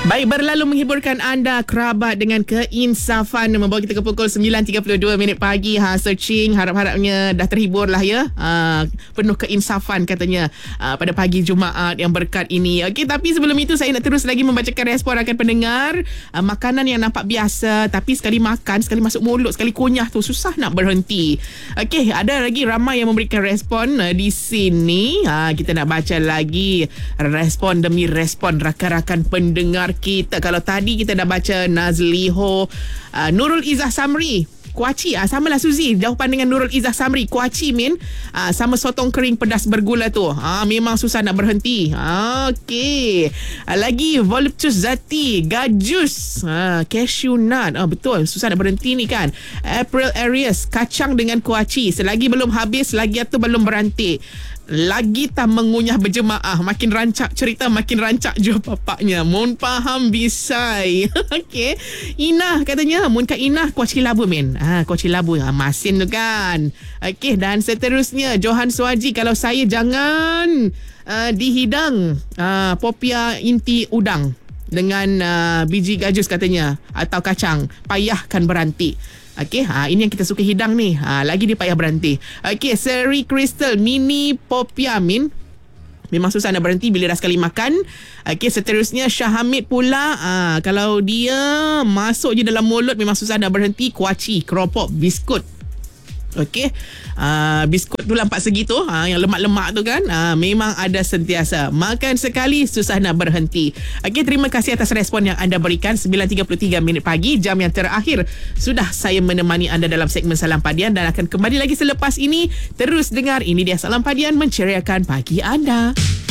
Baik, berlalu menghiburkan anda kerabat dengan keinsafan membawa kita ke pukul 9.32 minit pagi. Searching, harap-harapnya dah terhibur lah ya. Penuh keinsafan katanya pada pagi Jumaat yang berkat ini. Okey, tapi sebelum itu saya nak terus lagi membacakan respon rakan pendengar. Makanan yang nampak biasa tapi sekali makan, sekali masuk mulut, sekali kunyah tu susah nak berhenti. Okey, ada lagi ramai yang memberikan respon di sini. Kita nak baca lagi respon demi respon rakan-rakan pendengar kita. Kalau tadi kita dah baca Nazliho, Nurul Izzah Samri, kuaci, samalah Suzy, jawapan dengan Nurul Izzah Samri, kuaci Min, sama sotong kering pedas bergula tu, memang susah nak berhenti. Okey, lagi Voluptuous Zati, gajus, cashew nut, betul, susah nak berhenti ni kan. April Aries, kacang dengan kuaci, selagi belum habis, lagi tu belum berantik, lagi tak mengunyah berjemaah, makin rancak cerita, makin rancak jua papaknya. Mun faham bisai. Okey, Inah katanya, mun kat Inah kuaci labu men. Kuaci labu masin tu kan. Okey, dan seterusnya Johan Suhaji, kalau saya jangan dihidang popia inti udang dengan biji gajus katanya, atau kacang, payahkan berantik. Okey, ini yang kita suka hidang ni. Lagi dia payah berhenti. Okey, Seri Crystal, mini popiamin, memang susah nak berhenti bila dah sekali makan. Okey, seterusnya Syah Hamid pula, kalau dia masuk je dalam mulut memang susah nak berhenti. Kuaci, keropok, biskut. Okey, biskut tu lampak segi tu, yang lemak-lemak tu kan, memang ada sentiasa. Makan sekali susah nak berhenti. Okey, terima kasih atas respon yang anda berikan. 9.33 minit pagi, jam yang terakhir. Sudah saya menemani anda dalam segmen Salam Padian dan akan kembali lagi selepas ini. Terus dengar, ini dia Salam Padian menceriakan pagi anda.